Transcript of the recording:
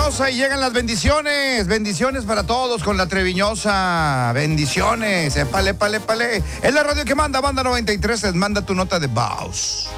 Treviñosa y llegan las bendiciones. Bendiciones para todos con la Treviñosa. Bendiciones. Épale, épale, épale. Es la radio que manda, Banda 93. Manda tu nota de voz.